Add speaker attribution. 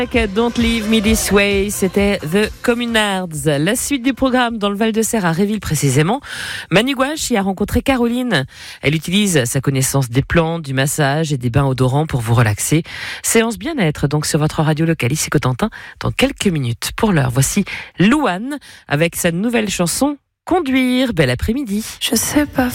Speaker 1: Don't Leave Me This Way, c'était The Communards. La suite du programme dans le Val-de-Serre à Réville précisément. Manu Gouache y a rencontré Caroline. Elle utilise sa connaissance des plantes, du massage et des bains odorants pour vous relaxer. Séance bien-être donc sur votre radio locale ici Cotentin dans quelques minutes. Pour l'heure, voici Louane avec sa nouvelle chanson Conduire. Bel après-midi.
Speaker 2: Je sais pas